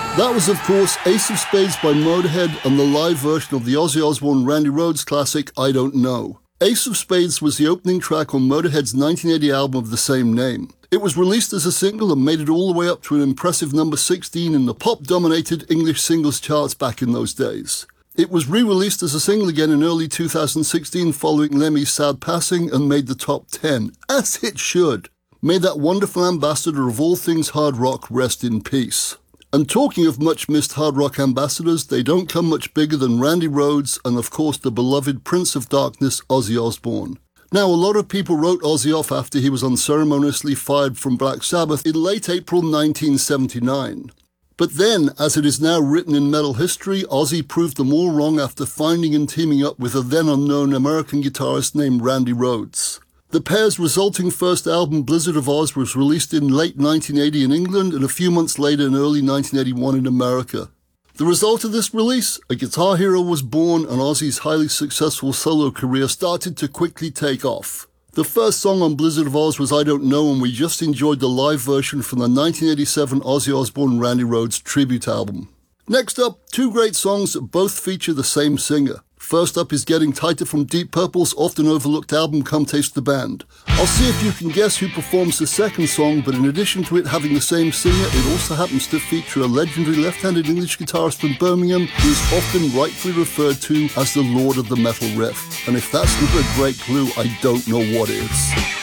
That was, of course, Ace of Spades by Motorhead and the live version of the Ozzy Osbourne Randy Rhoads classic, I Don't Know. Ace of Spades was the opening track on Motorhead's 1980 album of the same name. It was released as a single and made it all the way up to an impressive number 16 in the pop-dominated English singles charts back in those days. It was re-released as a single again in early 2016 following Lemmy's sad passing and made the top 10, as it should. May that wonderful ambassador of all things hard rock rest in peace. And talking of much-missed hard rock ambassadors, they don't come much bigger than Randy Rhoads and, of course, the beloved Prince of Darkness, Ozzy Osbourne. Now, a lot of people wrote Ozzy off after he was unceremoniously fired from Black Sabbath in late April 1979. But then, as it is now written in metal history, Ozzy proved them all wrong after finding and teaming up with a then-unknown American guitarist named Randy Rhoads. The pair's resulting first album, Blizzard of Ozz, was released in late 1980 in England and a few months later in early 1981 in America. The result of this release, a guitar hero was born and Ozzy's highly successful solo career started to quickly take off. The first song on Blizzard of Ozz was I Don't Know, and we just enjoyed the live version from the 1987 Ozzy Osbourne Randy Rhoads tribute album. Next up, two great songs that both feature the same singer. First up is Getting Tighter from Deep Purple's often overlooked album Come Taste the Band. I'll see if you can guess who performs the second song, but in addition to it having the same singer, it also happens to feature a legendary left-handed English guitarist from Birmingham who is often rightfully referred to as the Lord of the Metal Riff. And if that's not a great clue, I don't know what is.